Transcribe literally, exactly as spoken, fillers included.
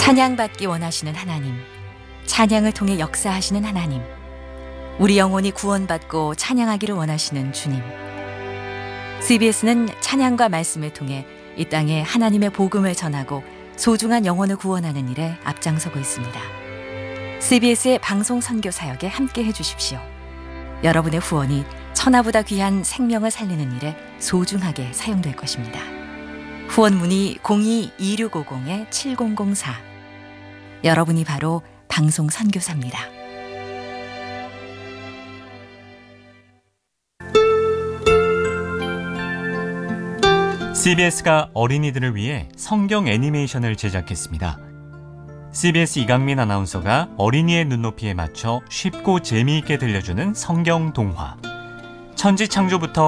찬양받기 원하시는 하나님, 찬양을 통해 역사하시는 하나님, 우리 영혼이 구원받고 찬양하기를 원하시는 주님. 씨비에스는 찬양과 말씀을 통해 이 땅에 하나님의 복음을 전하고 소중한 영혼을 구원하는 일에 앞장서고 있습니다. 씨비에스의 방송 선교 사역에 함께 해주십시오. 여러분의 후원이 천하보다 귀한 생명을 살리는 일에 소중하게 사용될 것입니다. 후원 문의 공이 이육오공 칠공공사. 여러분이 바로 방송 선교사입니다. 씨비에스가 어린이들을 위해 성경 애니메이션을 제작했습니다. 씨비에스 이강민 아나운서가 어린이의 눈높이에 맞춰 쉽고 재미있게 들려주는 성경 동화. 천지 창조부터